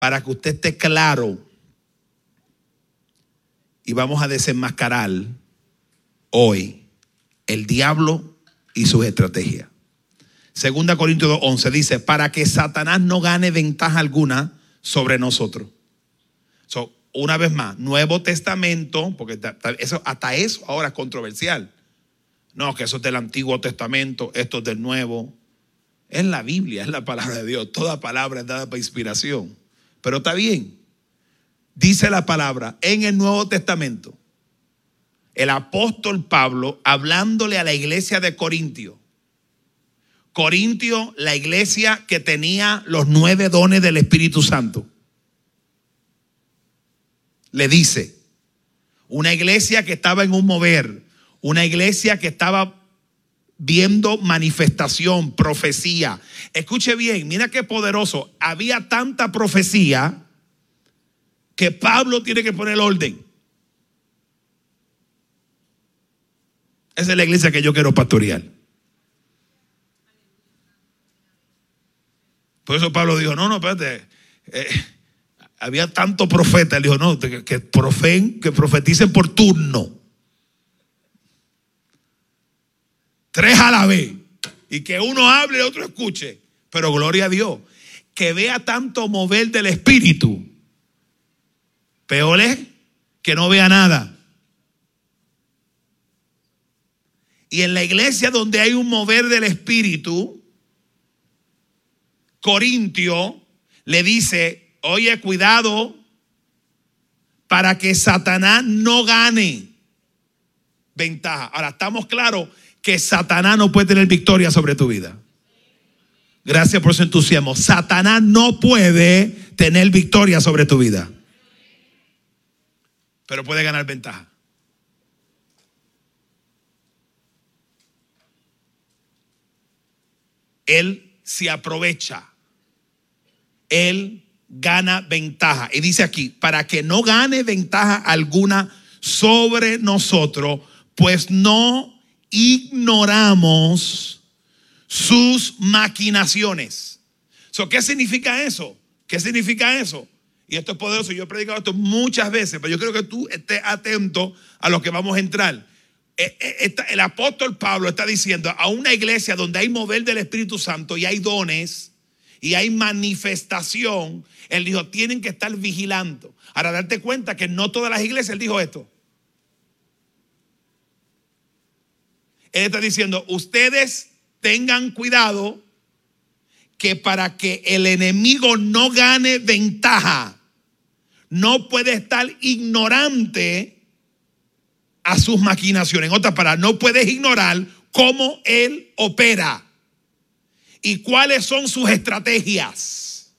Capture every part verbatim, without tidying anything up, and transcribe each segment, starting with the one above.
para que usted esté claro. Y vamos a desenmascarar hoy el diablo y sus estrategias. Segunda Corintios dos once dice, para que Satanás no gane ventaja alguna sobre nosotros. So, una vez más, Nuevo Testamento, porque eso, hasta eso ahora es controversial. No, que eso es del Antiguo Testamento, esto es del Nuevo. Es la Biblia, es la palabra de Dios. Toda palabra es dada para inspiración. Pero está bien. Dice la palabra en el Nuevo Testamento, el apóstol Pablo hablándole a la iglesia de Corintio. Corintio, la iglesia que tenía los nueve dones del Espíritu Santo. Le dice, una iglesia que estaba en un mover, una iglesia que estaba viendo manifestación, profecía. Escuche bien, mira qué poderoso. Había tanta profecía que Pablo tiene que poner orden. Esa es la iglesia que yo quiero pastorear. Por eso Pablo dijo, no, no, espérate. Eh, había tanto profeta. Él dijo, no, que, que, profen, que profeticen por turno. Tres a la vez. Y que uno hable y el otro escuche. Pero gloria a Dios. Que vea tanto mover del Espíritu. Peor es que no vea nada. Y en la iglesia donde hay un mover del Espíritu, Corintio le dice, oye, cuidado para que Satanás no gane ventaja. Ahora, estamos claros que Satanás no puede tener victoria sobre tu vida. Gracias por su entusiasmo. Satanás no puede tener victoria sobre tu vida, pero puede ganar ventaja. Él se aprovecha. Él gana ventaja. Y dice aquí, para que no gane ventaja alguna sobre nosotros, pues no ignoramos sus maquinaciones. So, ¿qué significa eso? ¿Qué significa eso? Y esto es poderoso. Yo he predicado esto muchas veces, pero yo creo que tú estés atento a lo que vamos a entrar. El apóstol Pablo está diciendo a una iglesia donde hay mover del Espíritu Santo y hay dones y hay manifestación. Él dijo, tienen que estar vigilando. Ahora, darte cuenta que no todas las iglesias, él dijo esto. Él está diciendo, ustedes tengan cuidado que para que el enemigo no gane ventaja, no puede estar ignorante a sus maquinaciones. En otras palabras, no puedes ignorar cómo él opera y cuáles son sus estrategias.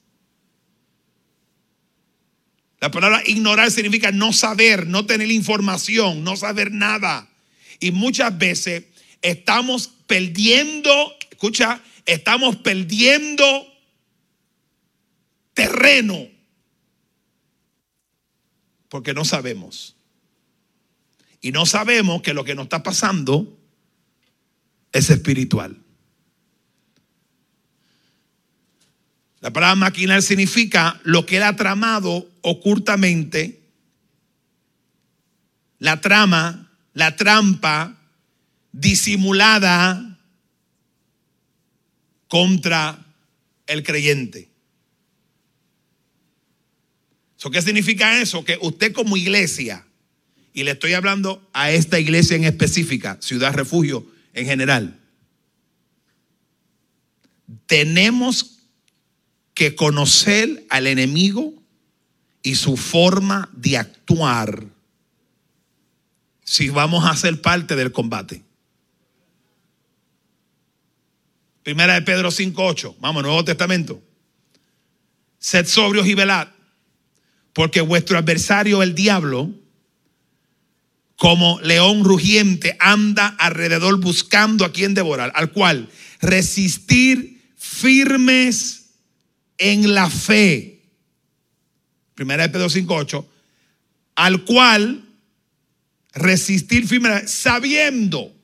La palabra ignorar significa no saber, no tener información, no saber nada. Y muchas veces estamos perdiendo, escucha, estamos perdiendo terreno porque no sabemos. Y no sabemos que lo que nos está pasando es espiritual. La palabra maquinar significa lo que él ha tramado ocultamente, la trama, la trampa disimulada contra el creyente. ¿So qué significa eso? Que usted como iglesia, y le estoy hablando a esta iglesia en específica, Ciudad Refugio en general, tenemos que conocer al enemigo y su forma de actuar si vamos a ser parte del combate. Primera de Pedro cinco ocho, vamos, Nuevo Testamento. Sed sobrios y velad, porque vuestro adversario el diablo, como león rugiente, anda alrededor buscando a quien devorar, al cual resistir firmes en la fe. Primera de Pedro cinco ocho, al cual resistir firmes sabiendo.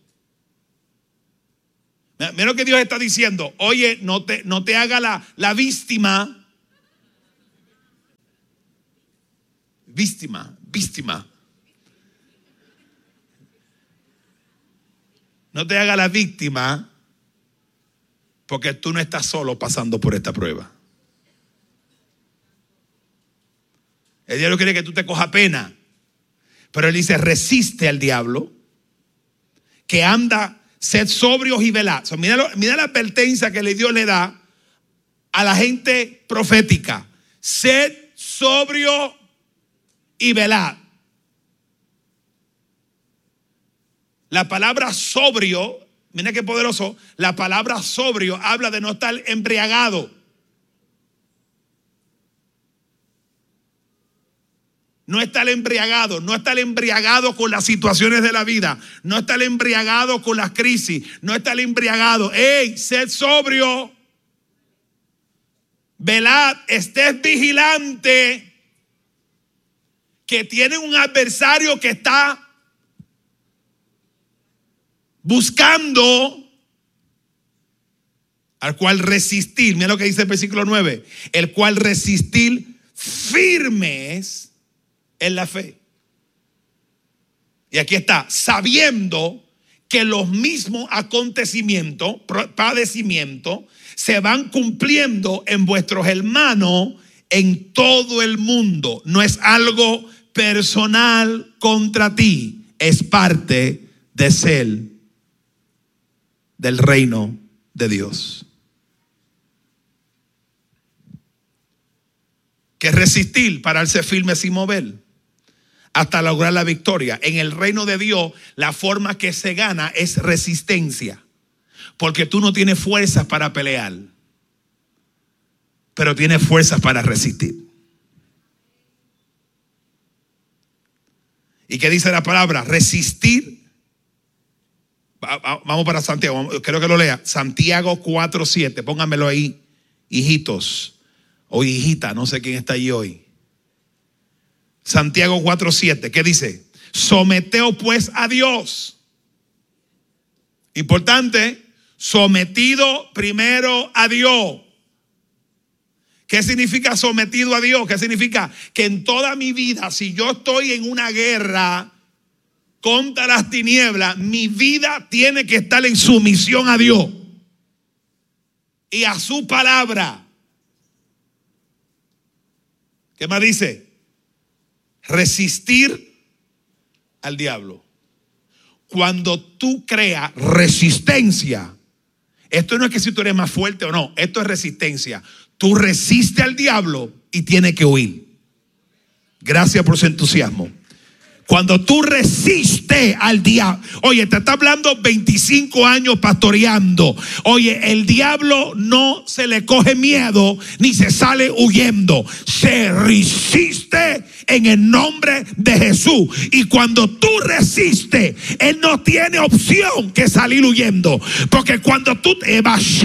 Mira lo que Dios está diciendo. Oye, no te, no te haga la, la víctima. víctima, víctima. No te hagas la víctima, porque tú no estás solo pasando por esta prueba. El diablo quiere que tú te cojas pena, pero él dice: resiste al diablo, que anda, sed sobrios y velad. So, mira, lo, mira la advertencia que Dios le da a la gente profética: sed sobrio y velad. La palabra sobrio, mira qué poderoso, la palabra sobrio habla de no estar embriagado. No estar embriagado, no estar embriagado con las situaciones de la vida, no estar embriagado con las crisis, no estar embriagado. ¡Ey! Sed sobrio, velad, estés vigilante, que tiene un adversario que está buscando al cual resistir. Mira lo que dice el versículo nueve: el cual resistir firmes en la fe. Y aquí está: sabiendo que los mismos acontecimientos, padecimientos, se van cumpliendo en vuestros hermanos en todo el mundo. No es algo personal contra ti, es parte de ser del reino de Dios. Que resistir, pararse firme sin mover hasta lograr la victoria. En el reino de Dios, la forma que se gana es resistencia, porque tú no tienes fuerzas para pelear, pero tienes fuerzas para resistir. ¿Y qué dice la palabra? Resistir. Vamos para Santiago, quiero que lo lea. Santiago cuatro siete, pónganmelo ahí, hijitos o hijita, no sé quién está allí hoy. Santiago cuatro siete, ¿qué dice? Someteos pues a Dios. Importante, sometido primero a Dios. ¿Qué significa sometido a Dios? ¿Qué significa? Que en toda mi vida, si yo estoy en una guerra contra las tinieblas, mi vida tiene que estar en sumisión a Dios y a su palabra. ¿Qué más dice? Resistir al diablo. Cuando tú creas resistencia, esto no es que si tú eres más fuerte o no, esto es resistencia. Tú resistes al diablo y tiene que huir. Gracias por su entusiasmo. Cuando tú resistes al diablo, oye, te está hablando veinticinco años pastoreando. Oye, el diablo no se le coge miedo ni se sale huyendo. Se resiste en el nombre de Jesús. Y cuando tú resistes, él no tiene opción que salir huyendo. Porque cuando tú te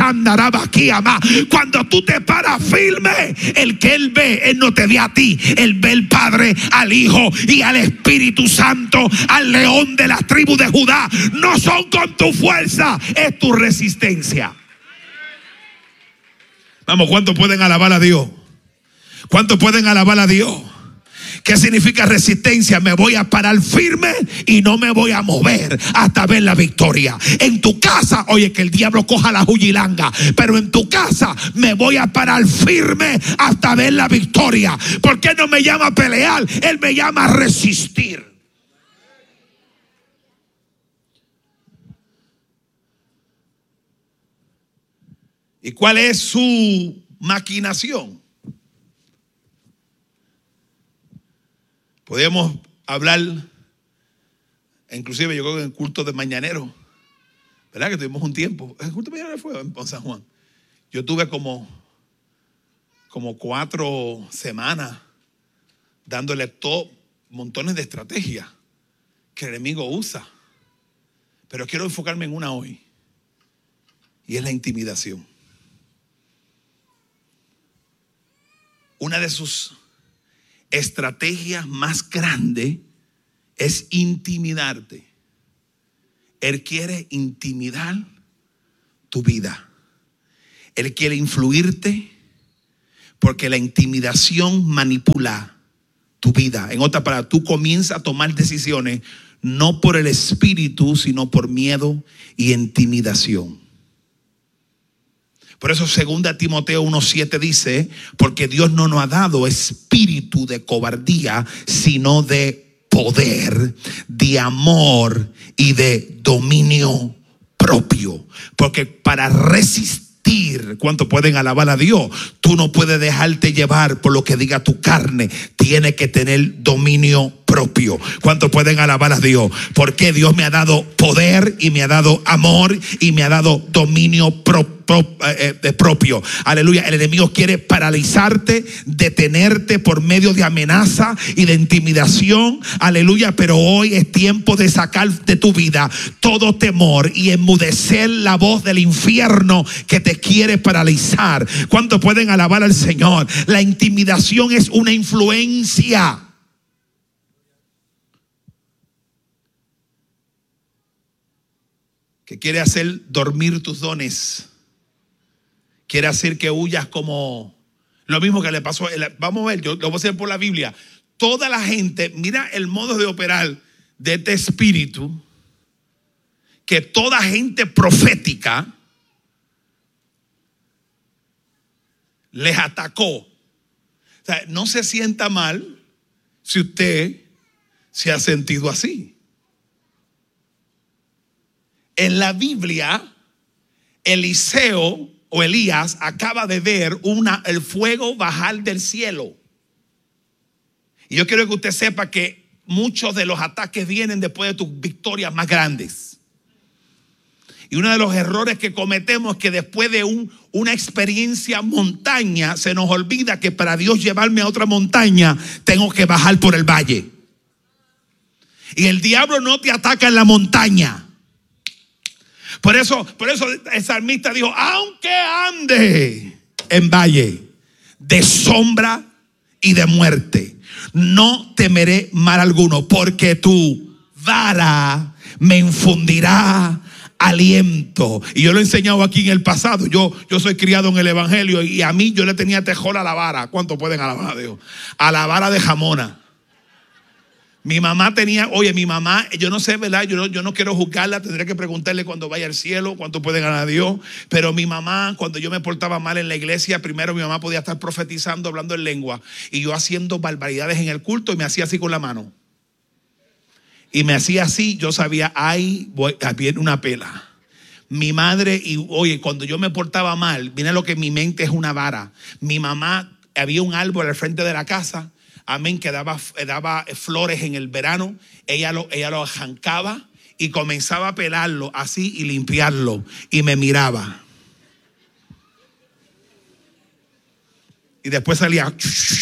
cuando tú te paras firme, el que él ve, él no te ve a ti. Él ve al Padre, al Hijo y al Espíritu Santo, al león de las tribus de Judá. No son con tu fuerza, es tu resistencia. Vamos, ¿cuántos pueden alabar a Dios? ¿Cuántos pueden alabar a Dios? ¿Qué significa resistencia? Me voy a parar firme y no me voy a mover hasta ver la victoria. En tu casa, oye, que el diablo coja la juyilanga, pero en tu casa me voy a parar firme hasta ver la victoria. ¿Por qué no me llama a pelear? Él me llama a resistir. ¿Y cuál es su maquinación? Podríamos hablar, inclusive yo creo que en el culto de mañanero, ¿verdad? Que tuvimos un tiempo. El culto de mañanero fue en San Juan. Yo tuve como, como cuatro semanas dándole todo, montones de estrategias que el enemigo usa. Pero quiero enfocarme en una hoy, y es la intimidación. Una de sus estrategias más grandes es intimidarte. Él quiere intimidar tu vida. Él quiere influirte, porque la intimidación manipula tu vida. En otras palabras, tú comienzas a tomar decisiones no por el espíritu, sino por miedo y intimidación. Por eso segunda Timoteo uno siete dice, porque Dios no nos ha dado espíritu de cobardía, sino de poder, de amor y de dominio propio. Porque para resistir, ¿cuánto pueden alabar a Dios? Tú no puedes dejarte llevar por lo que diga tu carne. Tiene que tener dominio propio. ¿Cuánto pueden alabar a Dios? Porque Dios me ha dado poder y me ha dado amor y me ha dado dominio propio. Pro, eh, eh, propio. Aleluya. El enemigo quiere paralizarte, detenerte por medio de amenaza y de intimidación. Aleluya. Pero hoy es tiempo de sacar de tu vida todo temor y enmudecer la voz del infierno que te quiere paralizar. ¿Cuánto pueden alabar al Señor? La intimidación es una influencia. Que quiere hacer dormir tus dones. Quiere hacer que huyas como lo mismo que le pasó. Vamos a ver, yo lo voy a hacer por la Biblia. Toda la gente, mira el modo de operar de este espíritu, que toda gente profética les atacó. O sea, no se sienta mal si usted se ha sentido así. En la Biblia, Eliseo o Elías acaba de ver una, el fuego bajar del cielo. Y yo quiero que usted sepa que muchos de los ataques vienen después de tus victorias más grandes. Y uno de los errores que cometemos es que después de un, una experiencia montaña, se nos olvida que para Dios llevarme a otra montaña, tengo que bajar por el valle. Y el diablo no te ataca en la montaña. Por eso, por eso el salmista dijo, aunque ande en valle de sombra y de muerte, no temeré mal alguno, porque tu vara me infundirá aliento. Y yo lo he enseñado aquí en el pasado. Yo, yo soy criado en el evangelio y a mí yo le tenía tejor a la vara. ¿Cuánto pueden alabar a Dios? A la vara de jamona. Mi mamá tenía, oye, mi mamá, yo no sé, ¿verdad? Yo no, yo no quiero juzgarla, tendré que preguntarle cuando vaya al cielo cuánto puede ganar a Dios. Pero mi mamá, cuando yo me portaba mal en la iglesia, primero mi mamá podía estar profetizando, hablando en lengua, y yo haciendo barbaridades en el culto, y me hacía así con la mano. Y me hacía así, yo sabía, ay, voy, viene una pela. Mi madre, y oye, cuando yo me portaba mal, mira lo que en mi mente es una vara. Mi mamá, había un árbol al frente de la casa, amén, que daba, daba flores en el verano. Ella lo, ella lo arrancaba y comenzaba a pelarlo así y limpiarlo. Y me miraba. Y después salía.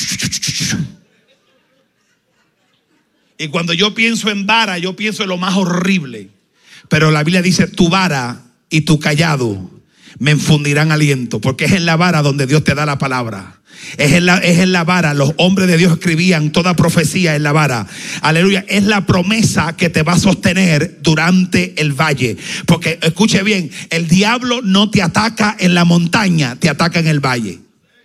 Y cuando yo pienso en vara, yo pienso en lo más horrible. Pero la Biblia dice, tu vara y tu cayado me infundirán aliento. Porque es en la vara donde Dios te da la palabra. Es en, la, es en la vara. Los hombres de Dios escribían toda profecía en la vara. Aleluya. Es la promesa que te va a sostener durante el valle. Porque escuche bien, el diablo no te ataca en la montaña, te ataca en el valle.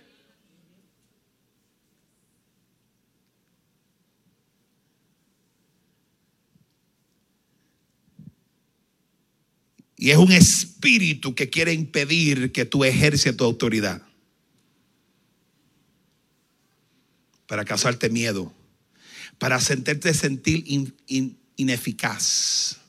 Y es un espíritu que quiere impedir que tú ejerces tu autoridad. Para causarte miedo, para hacerte sentir in, in, ineficaz.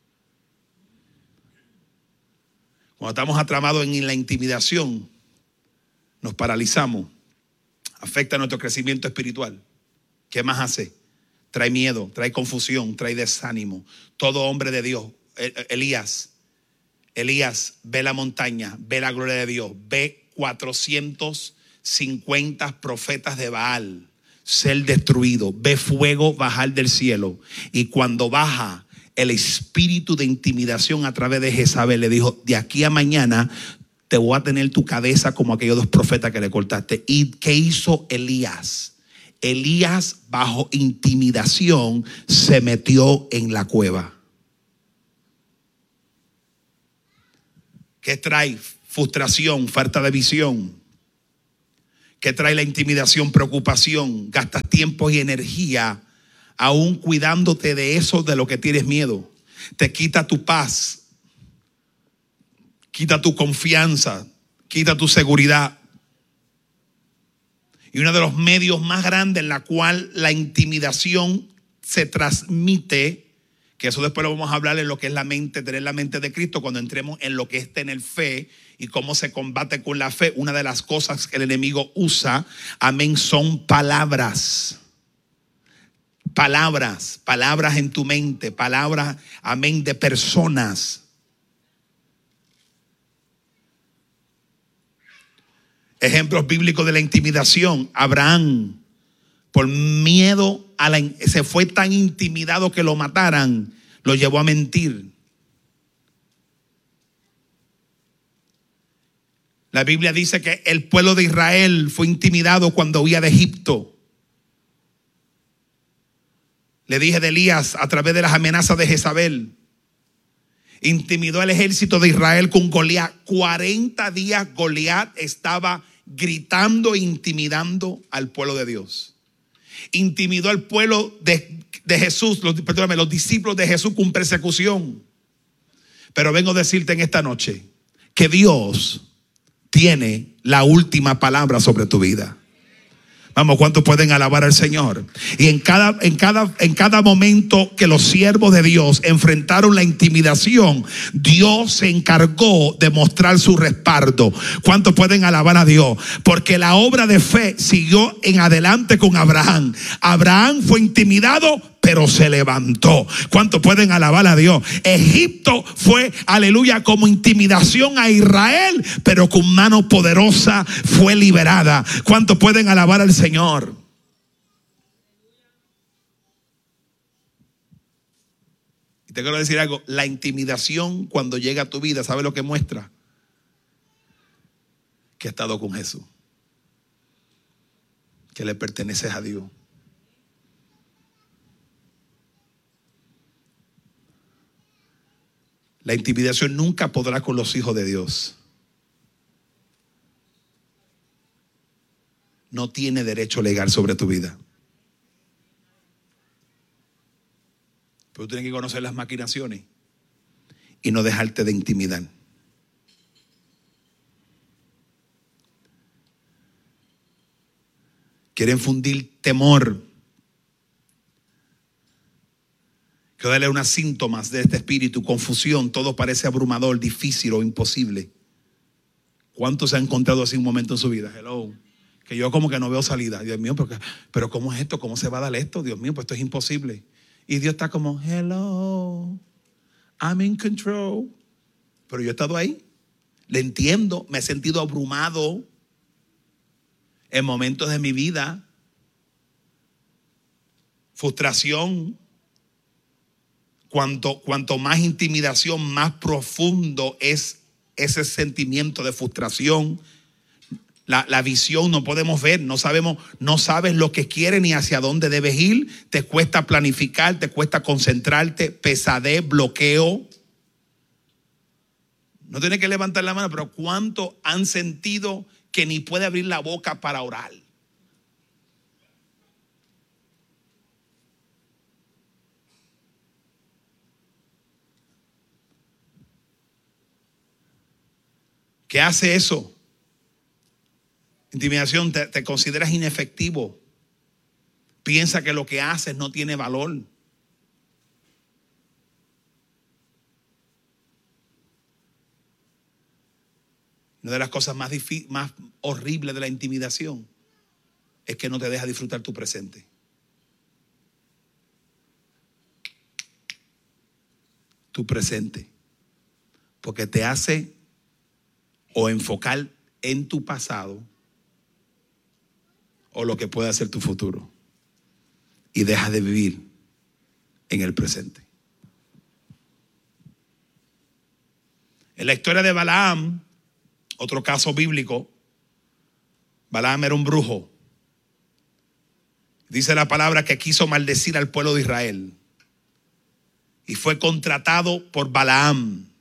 Cuando estamos atramados en la intimidación, nos paralizamos, afecta nuestro crecimiento espiritual. ¿Qué más hace? Trae miedo, trae confusión, trae desánimo. Todo hombre de Dios, Elías, Elías ve la montaña, ve la gloria de Dios, ve cuatrocientos cincuenta profetas de Baal ser destruido, ve fuego bajar del cielo. Y cuando baja, el espíritu de intimidación a través de Jezabel le dijo, de aquí a mañana te voy a tener tu cabeza como aquellos dos profetas que le cortaste. ¿Y qué hizo Elías? Elías, bajo intimidación, se metió en la cueva. ¿Qué trae? Frustración, falta de visión. ¿Qué trae la intimidación? Preocupación. Gastas tiempo y energía aún cuidándote de eso de lo que tienes miedo. Te quita tu paz, quita tu confianza, quita tu seguridad. Y uno de los medios más grandes en la cual la intimidación se transmite, que eso después lo vamos a hablar en lo que es la mente, tener la mente de Cristo, cuando entremos en lo que es tener fe y cómo se combate con la fe. Una de las cosas que el enemigo usa, amén, son palabras. Palabras, palabras en tu mente, palabras, amén, de personas. Ejemplos bíblicos de la intimidación. Abraham, por miedo a la, se fue tan intimidado que lo mataran, lo llevó a mentir. La Biblia dice que el pueblo de Israel fue intimidado cuando huía de Egipto. Le dije de Elías a través de las amenazas de Jezabel. Intimidó al ejército de Israel con Goliat. cuarenta días Goliat estaba gritando e intimidando al pueblo de Dios. Intimidó al pueblo de, de Jesús, los, perdóname, los discípulos de Jesús con persecución. Pero vengo a decirte en esta noche que Dios tiene la última palabra sobre tu vida. Vamos, ¿cuántos pueden alabar al Señor? Y en cada, en cada, en cada momento que los siervos de Dios enfrentaron la intimidación, Dios se encargó de mostrar su respaldo. ¿Cuántos pueden alabar a Dios? Porque la obra de fe siguió en adelante con Abraham. Abraham fue intimidado, pero se levantó. ¿Cuántos pueden alabar a Dios? Egipto fue, aleluya, como intimidación a Israel, pero con mano poderosa fue liberada. ¿Cuántos pueden alabar al Señor? Y te quiero decir algo, la intimidación cuando llega a tu vida, ¿sabes lo que muestra? Que has estado con Jesús, que le perteneces a Dios. La intimidación nunca podrá con los hijos de Dios. No tiene derecho legal sobre tu vida. Pero tú tienes que conocer las maquinaciones y no dejarte de intimidar. Quieren fundir temor. Quiero darle unos síntomas de este espíritu, confusión, todo parece abrumador, difícil o imposible. ¿Cuántos se han encontrado así un momento en su vida? Hello. Que yo como que no veo salida. Dios mío, pero, pero ¿cómo es esto? ¿Cómo se va a dar esto? Dios mío, pues esto es imposible. Y Dios está como, hello, I'm in control. Pero yo he estado ahí, le entiendo, me he sentido abrumado en momentos de mi vida. Frustración. Cuanto, cuanto más intimidación, más profundo es ese sentimiento de frustración. La, la visión no podemos ver, no sabemos, no sabes lo que quieres ni hacia dónde debes ir. Te cuesta planificar, te cuesta concentrarte, pesadez, bloqueo. No tienes que levantar la mano, pero ¿cuántos han sentido que ni puede abrir la boca para orar? ¿Qué hace eso? Intimidación, te, te consideras inefectivo. Piensa que lo que haces no tiene valor. Una de las cosas más, difíciles, más horribles de la intimidación es que no te deja disfrutar tu presente. Tu presente. Porque te hace o enfocar en tu pasado o lo que puede ser tu futuro. Y deja de vivir en el presente. En la historia de Balaam, otro caso bíblico, Balaam era un brujo. Dice la palabra que quiso maldecir al pueblo de Israel. Y fue contratado por Balaam.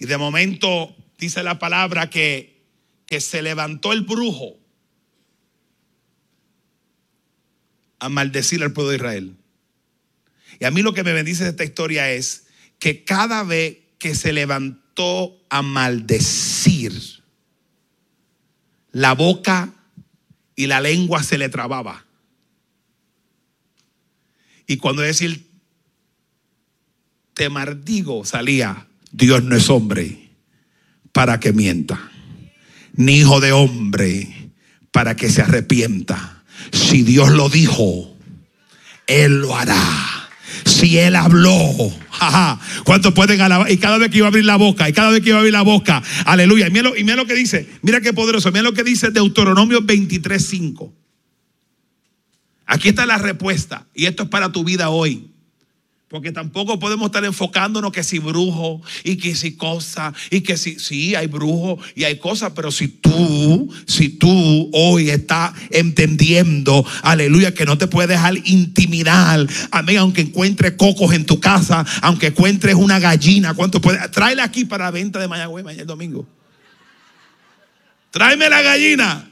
Y de momento dice la palabra que, que se levantó el brujo a maldecir al pueblo de Israel. Y a mí lo que me bendice de esta historia es que cada vez que se levantó a maldecir, la boca y la lengua se le trababa. Y cuando decir te maldigo, salía: Dios no es hombre para que mienta, ni hijo de hombre para que se arrepienta. Si Dios lo dijo, Él lo hará. Si Él habló, jaja, ¿cuántos pueden alabar? Y cada vez que iba a abrir la boca, y cada vez que iba a abrir la boca, aleluya. Y mira lo, y mira lo que dice, mira qué poderoso, mira lo que dice Deuteronomio veintitrés cinco. Aquí está la respuesta, y esto es para tu vida hoy. Porque tampoco podemos estar enfocándonos que si brujo y que si cosa y que si, sí, hay brujo y hay cosas, pero si tú, si tú hoy estás entendiendo, aleluya, que no te puedes dejar intimidar, amén, aunque encuentres cocos en tu casa, aunque encuentres una gallina, ¿cuánto puedes? Tráela aquí para la venta de Mayagüez mañana el domingo. Tráeme la gallina.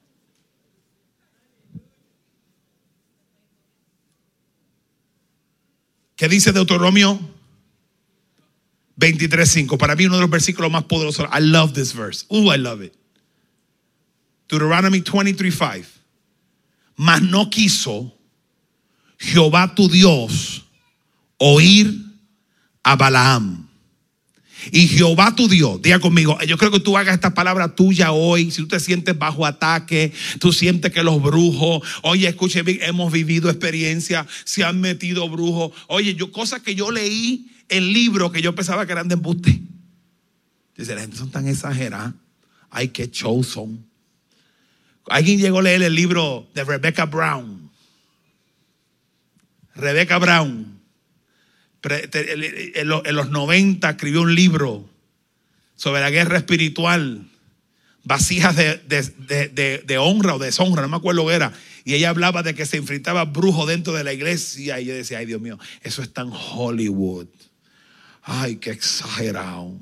¿Qué dice Deuteronomio veintitrés cinco? Para mí uno de los versículos más poderosos. I love this verse. Oh, I love it. Deuteronomy veintitrés cinco. Mas no quiso Jehová tu Dios oír a Balaam. Y Jehová tu Dios, diga conmigo, yo creo que tú hagas esta palabra tuya hoy. Si tú te sientes bajo ataque, tú sientes que los brujos, oye, escuche bien, hemos vivido experiencias, se han metido brujos. Oye, yo cosas que yo leí en libros que yo pensaba que eran de embuste. Dice, la gente son tan exageradas. Ay, qué show son. Alguien llegó a leer el libro de Rebecca Brown. Rebecca Brown. En los noventa escribió un libro sobre la guerra espiritual, vasijas de, de, de, de, de honra o deshonra, no me acuerdo qué era. Y ella hablaba de que se enfrentaba brujos dentro de la iglesia. Y yo decía, ay Dios mío, eso es tan Hollywood. Ay, qué exagerado.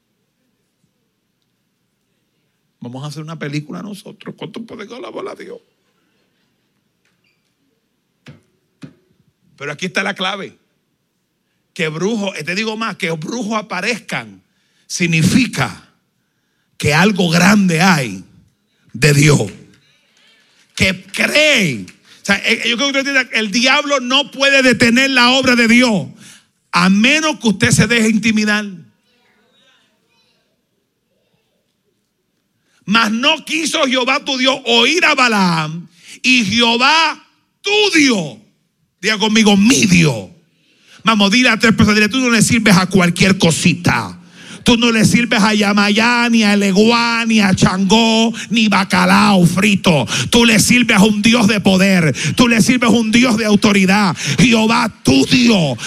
Vamos a hacer una película nosotros. ¿Cuánto pueden alabar a Dios? Pero aquí está la clave. Que brujos, te digo más, que brujos aparezcan significa que algo grande hay de Dios. Que creen. O sea, yo creo que usted entienda, el diablo no puede detener la obra de Dios a menos que usted se deje intimidar. Mas no quiso Jehová tu Dios oír a Balaam, y Jehová tu Dios, diga conmigo, mi Dios. Vamos, dile a tres personas, dile, tú no le sirves a cualquier cosita. Tú no le sirves a Yamayá, ni a Eleguá, ni a Changó, ni bacalao frito. Tú le sirves a un Dios de poder. Tú le sirves a un Dios de autoridad. Jehová tu Dios.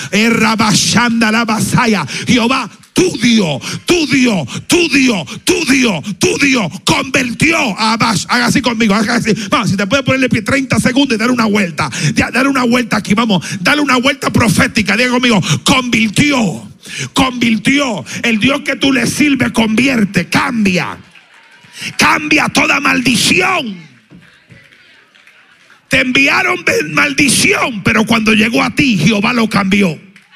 Jehová tu Dios, tu Dios, tu Dios, tu Dios, tu Dios convirtió a Abash. Haga así conmigo, haga así. Vamos, si te puedes ponerle pie treinta segundos y dar una vuelta. Dar una vuelta aquí, vamos, dale una vuelta profética. Diga conmigo, convirtió. Convirtió. El Dios que tú le sirves convierte, cambia. Cambia toda maldición. Te enviaron maldición, pero cuando llegó a ti, Jehová lo cambió.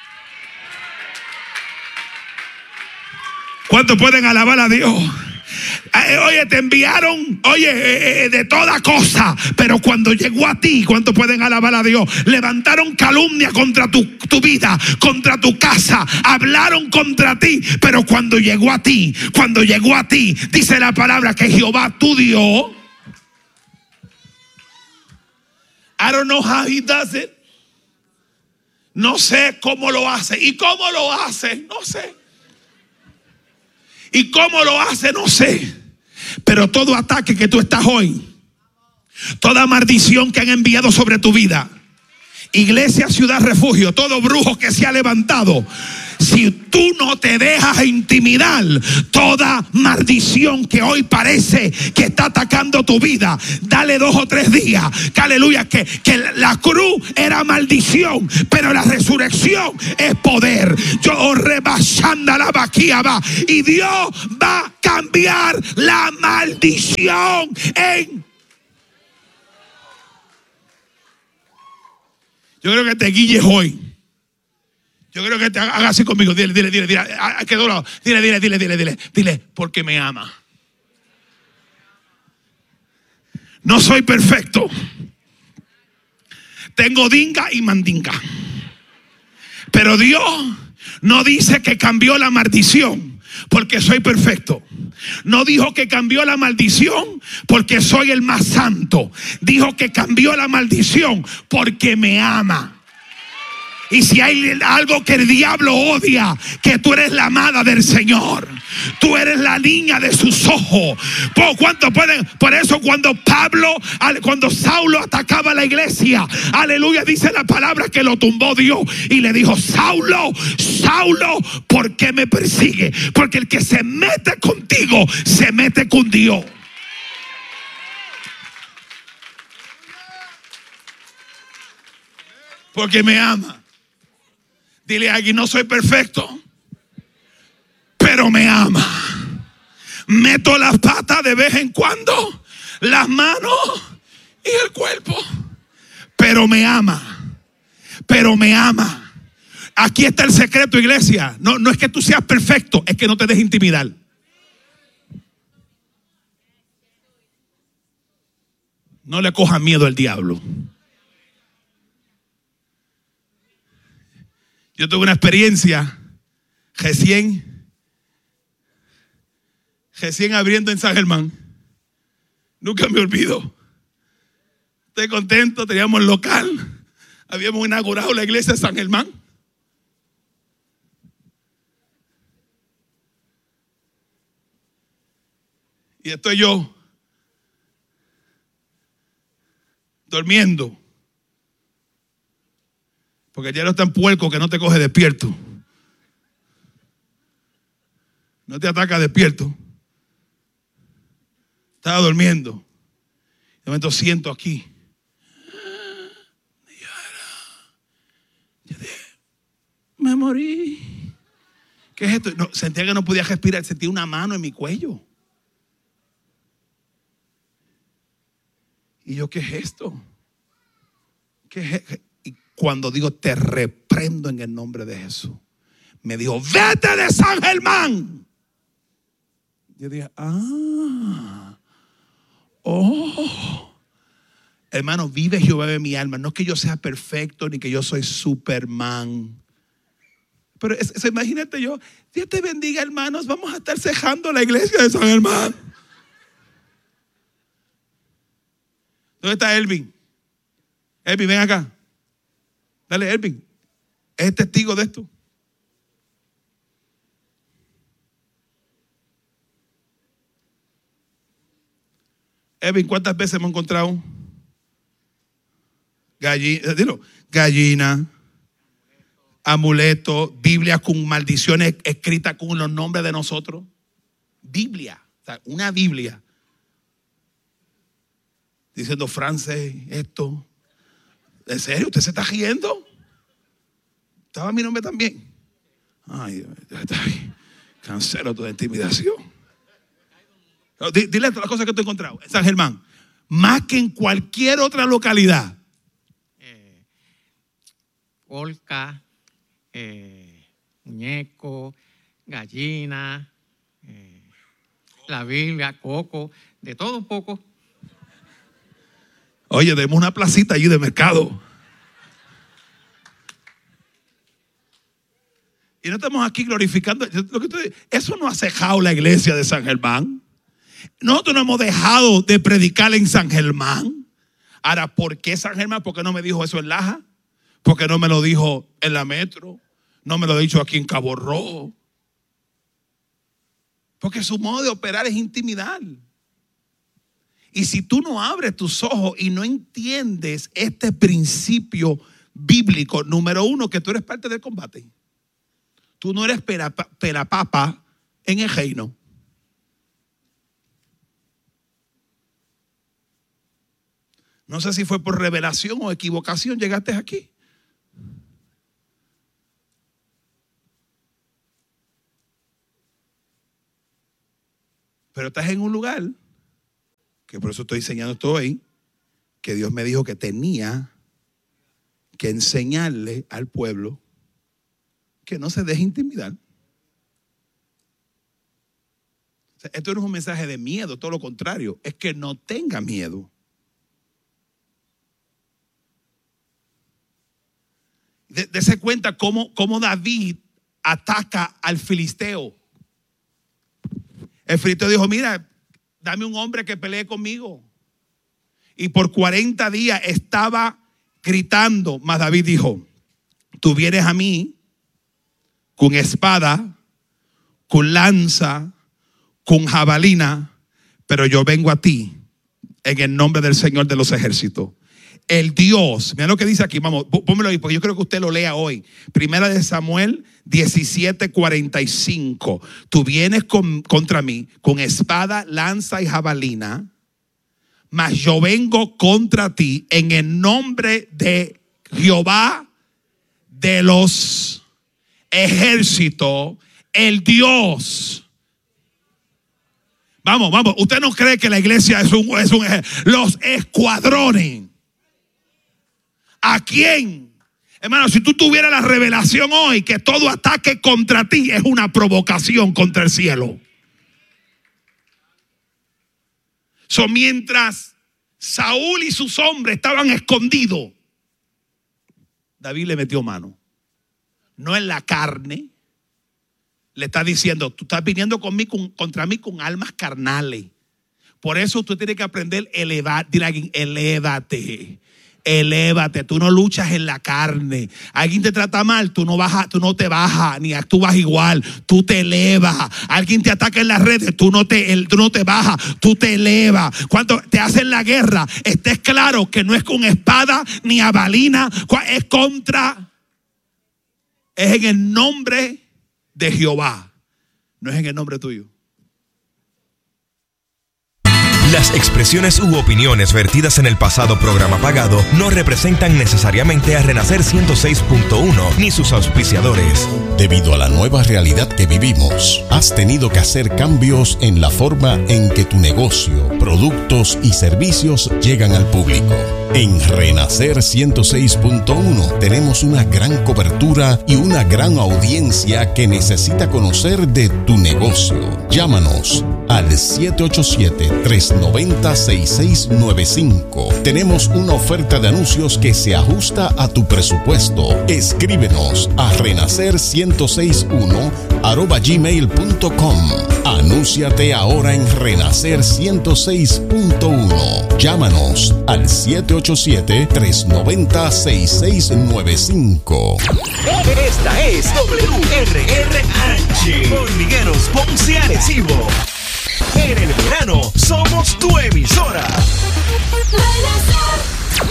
¿Cuántos pueden alabar a Dios? Oye, te enviaron, oye, de toda cosa, pero cuando llegó a ti, ¿cuántos pueden alabar a Dios? Levantaron calumnia contra tu, tu vida, contra tu casa, hablaron contra ti, pero cuando llegó a ti, cuando llegó a ti, dice la palabra que Jehová tu Dios, I don't know how he does it. No sé cómo lo hace. ¿Y cómo lo hace? No sé. ¿Y cómo lo hace? No sé. Pero todo ataque que tú estás hoy, toda maldición que han enviado sobre tu vida, Iglesia Ciudad Refugio, todo brujo que se ha levantado, Si tú no te dejas intimidar, toda maldición que hoy parece que está atacando tu vida, dale dos o tres días. Que aleluya, que, que la cruz era maldición, pero la resurrección es poder. Yo rebasando la vaquilla va. Y Dios va a cambiar la maldición en... Yo creo que te guilles hoy. Yo creo que te hagas así conmigo. Dile, dile, dile, dile. Qué dolor. Dile, dile, dile, dile, dile. Dile, porque me ama. No soy perfecto. Tengo dinga y mandinga. Pero Dios no dice que cambió la maldición porque soy perfecto. No dijo que cambió la maldición porque soy el más santo. Dijo que cambió la maldición porque me ama. Y si hay algo que el diablo odia, que tú eres la amada del Señor. Tú eres la niña de sus ojos. ¿Por cuánto pueden? Por eso cuando Pablo, cuando Saulo atacaba a la iglesia, aleluya, dice la palabra que lo tumbó Dios y le dijo: Saulo, Saulo, ¿por qué me persigue? Porque el que se mete contigo se mete con Dios. Porque me ama. Dile a alguien: no soy perfecto, pero me ama. Meto las patas de vez en cuando, las manos y el cuerpo, pero me ama. Pero me ama. Aquí está el secreto, iglesia. No, no es que tú seas perfecto, es que no te dejes intimidar. No le cojas miedo al diablo. Yo tuve una experiencia recién, recién abriendo en San Germán. Nunca me olvido. Estoy contento, teníamos el local. Habíamos inaugurado la iglesia de San Germán. Y estoy yo durmiendo. Porque ya no es tan puerco que no te coge despierto. No te ataca despierto. Estaba durmiendo. De momento siento aquí. Yo dije, me morí. ¿Qué es esto? No, sentía que no podía respirar. Sentía una mano en mi cuello. Y yo, ¿qué es esto? ¿Qué es esto? Cuando digo te reprendo en el nombre de Jesús, me dijo: vete de San Germán. Yo dije: ah, oh, hermano, vive Jehová de mi alma. No es que yo sea perfecto ni que yo soy Superman. Pero es, es, imagínate yo: Dios te bendiga, hermanos, vamos a estar cejando la iglesia de San Germán. ¿Dónde está Elvin? Elvin, ven acá. Dale, Elvin, es testigo de esto. Elvin, ¿cuántas veces hemos encontrado gallina, dilo, gallina, amuleto, Biblia con maldiciones escritas con los nombres de nosotros? Biblia, o sea, una Biblia diciendo francés, esto. ¿En serio? ¿Usted se está riendo? ¿Estaba mi nombre también? Ay, ya está ahí. Cancelo toda intimidación. Dile todas las cosas que te he encontrado en San Germán. Más que en cualquier otra localidad. Eh, Polca, eh, muñeco, gallina, eh, la Biblia, coco, de todo un poco. Oye, demos una placita allí de mercado. Y no estamos aquí glorificando. Eso no ha cejado la iglesia de San Germán. Nosotros no hemos dejado de predicar en San Germán. Ahora, ¿por qué San Germán? ¿Por qué no me dijo eso en Laja? ¿Por qué no me lo dijo en la Metro? ¿No me lo ha dicho aquí en Cabo Rojo? Porque su modo de operar es intimidar. Y si tú no abres tus ojos y no entiendes este principio bíblico, número uno, que tú eres parte del combate. Tú no eres pelapapa en el reino. No sé si fue por revelación o equivocación llegaste aquí. Pero estás en un lugar, que por eso estoy enseñando esto hoy, que Dios me dijo que tenía que enseñarle al pueblo que no se deje intimidar. O sea, esto no es un mensaje de miedo, todo lo contrario, es que no tenga miedo. Dese cuenta cómo, cómo David ataca al filisteo. El filisteo dijo, mira, dame un hombre que pelee conmigo. Y por cuarenta días estaba gritando, mas David dijo, tú vienes a mí con espada, con lanza, con jabalina, pero yo vengo a ti en el nombre del Señor de los ejércitos. El Dios, mira lo que dice aquí, vamos, pónmelo ahí, porque yo creo que usted lo lea hoy. Primera de Samuel diecisiete cuarenta y cinco. Tú vienes con, contra mí con espada, lanza y jabalina, mas yo vengo contra ti en el nombre de Jehová de los ejércitos, el Dios. Vamos, vamos, usted no cree que la iglesia es un, es un ejército. Los escuadrones. ¿A quién? Hermano, si tú tuvieras la revelación hoy que todo ataque contra ti es una provocación contra el cielo. So, mientras Saúl y sus hombres estaban escondidos, David le metió mano. No en la carne. Le está diciendo, tú estás viniendo conmigo, con, contra mí con almas carnales. Por eso tú tienes que aprender a elevar. Dile a alguien, elévate. Elévate, tú no luchas en la carne. Alguien te trata mal, tú no bajas, tú no te bajas, ni actúas igual, tú te elevas. Alguien te ataca en las redes, tú no te, tú no te bajas, tú te elevas. Cuando te hacen la guerra, estés claro que no es con espada ni a balina, es contra, es en el nombre de Jehová, no es en el nombre tuyo. Las expresiones u opiniones vertidas en el pasado programa pagado no representan necesariamente a Renacer ciento seis punto uno ni sus auspiciadores. Debido a la nueva realidad que vivimos, has tenido que hacer cambios en la forma en que tu negocio, productos y servicios llegan al público. En Renacer ciento seis punto uno tenemos una gran cobertura y una gran audiencia que necesita conocer de tu negocio. Llámanos al siete ocho siete, tres nueve cero, seis seis nueve cinco. Tenemos una oferta de anuncios que se ajusta a tu presupuesto. Escríbenos a renacer ciento seis punto uno arroba gmail punto com. Anúnciate ahora en Renacer ciento seis punto uno. Llámanos al siete ocho siete, tres nueve cero, seis seis nueve cinco. Esta es W R R H, Hormigueros Ponce Arecibo. En el verano somos tu emisora.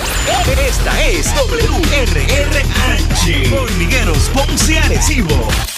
Esta es W R R H, Hormigueros Ponce Arecibo.